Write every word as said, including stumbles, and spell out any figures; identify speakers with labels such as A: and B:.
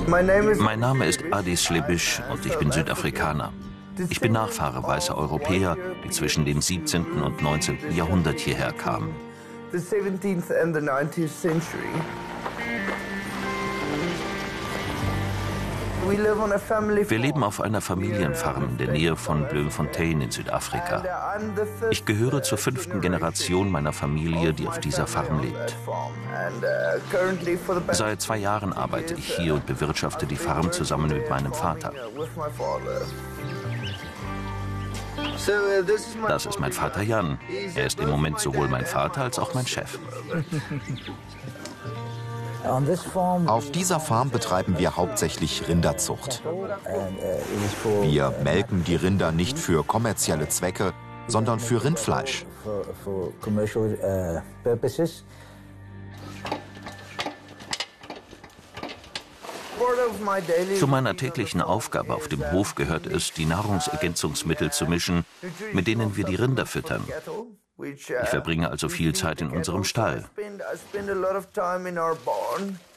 A: Mein Name ist Adis Slebish und ich bin Südafrikaner. Ich bin Nachfahre weißer Europäer, die zwischen dem siebzehnten und neunzehnten Jahrhundert hierher kamen. Wir leben auf einer Familienfarm in der Nähe von Bloemfontein in Südafrika. Ich gehöre zur fünften Generation meiner Familie, die auf dieser Farm lebt. Seit zwei Jahren arbeite ich hier und bewirtschafte die Farm zusammen mit meinem Vater. Das ist mein Vater Jan. Er ist im Moment sowohl mein Vater als auch mein Chef.
B: Auf dieser Farm betreiben wir hauptsächlich Rinderzucht. Wir melken die Rinder nicht für kommerzielle Zwecke, sondern für Rindfleisch.
A: Zu meiner täglichen Aufgabe auf dem Hof gehört es, die Nahrungsergänzungsmittel zu mischen, mit denen wir die Rinder füttern. Ich verbringe also viel Zeit in unserem Stall.